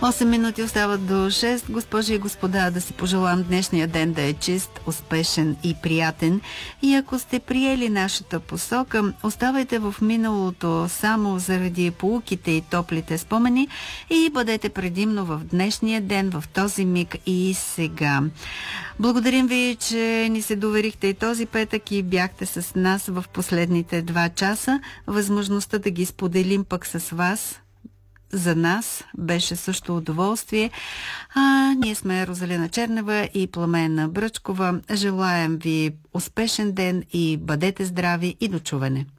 8 минути остават до 6. Госпожи и господа, да си пожелам днешния ден да е чист, успешен и приятен. И ако сте приели нашата посока, оставайте в миналото само заради поуките и топлите спомени и бъдете предимно в днешния ден, в този миг и сега. Благодарим ви, че ни се доверихте и този петък и бяхте с нас в последните 2 часа. Възможността да ги споделим пък с вас за нас беше също удоволствие. Ние сме Розалина Чернева и Пламена Бръчкова. Желаем ви успешен ден и бъдете здрави и до чуване.